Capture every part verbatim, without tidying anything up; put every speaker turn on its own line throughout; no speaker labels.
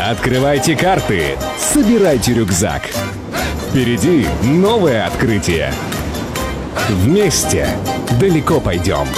Открывайте карты, собирайте рюкзак. Впереди новое открытие. Вместе далеко пойдем.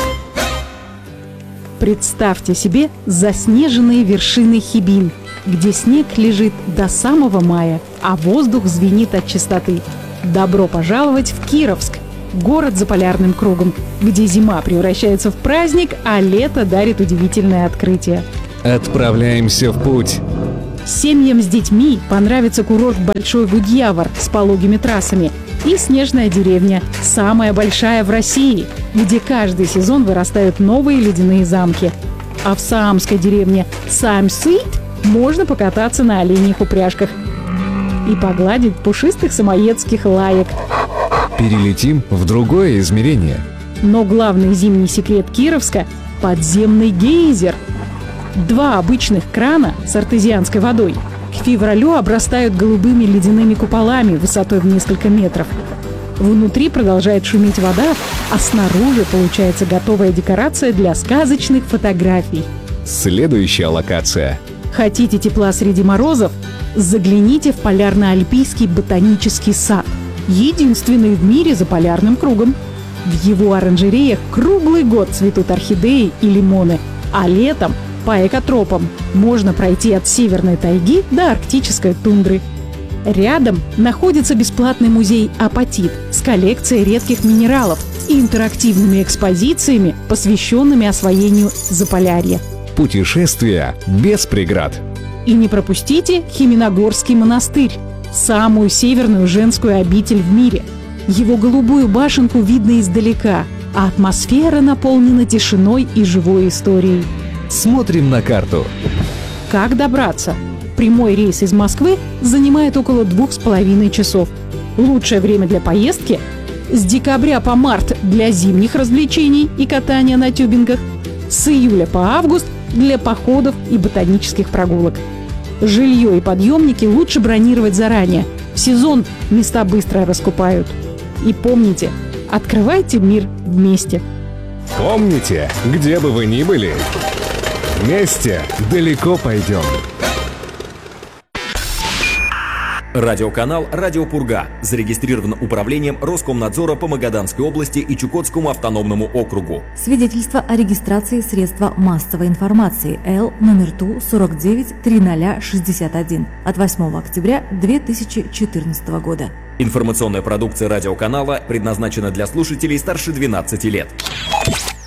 Представьте себе заснеженные вершины Хибин, где снег лежит до самого мая, а воздух звенит от чистоты. Добро пожаловать в Кировск, город за полярным кругом, где зима превращается в праздник, а лето дарит удивительное открытие.
Отправляемся в путь.
Семьям с детьми понравится курорт Большой Гудьявор с пологими трассами и снежная деревня, самая большая в России, где каждый сезон вырастают новые ледяные замки. А в саамской деревне Саамсуит можно покататься на оленьих упряжках и погладить пушистых самоедских лаек.
Перелетим в другое измерение.
Но главный зимний секрет Кировска – подземный гейзер. Два обычных крана с артезианской водой к февралю обрастают голубыми ледяными куполами высотой в несколько метров. Внутри продолжает шуметь вода, а снаружи получается готовая декорация для сказочных фотографий.
Следующая локация.
Хотите тепла среди морозов? Загляните в Полярно-Альпийский ботанический сад. Единственный в мире за полярным кругом. В его оранжереях круглый год цветут орхидеи и лимоны, а летом по экотропам можно пройти от северной тайги до арктической тундры. Рядом находится бесплатный музей «Апатит» с коллекцией редких минералов и интерактивными экспозициями, посвященными освоению Заполярья.
Путешествие без преград.
И не пропустите Химиногорский монастырь, самую северную женскую обитель в мире. Его голубую башенку видно издалека, а атмосфера наполнена тишиной и живой историей.
Смотрим на карту.
Как добраться? Прямой рейс из Москвы занимает около двух с половиной часов. Лучшее время для поездки – с декабря по март для зимних развлечений и катания на тюбингах, с июля по август для походов и ботанических прогулок. Жилье и подъемники лучше бронировать заранее. В сезон места быстро раскупают. И помните, открывайте мир вместе.
Помните, где бы вы ни были, вместе далеко пойдем.
Радиоканал «Радио Пурга» зарегистрирован управлением Роскомнадзора по Магаданской области и Чукотскому автономному округу.
Свидетельство о регистрации средства массовой информации Л номер Ту сорок девять триста шестьдесят один от восьмого октября две тысячи четырнадцатого года.
Информационная продукция радиоканала предназначена для слушателей старше двенадцати лет.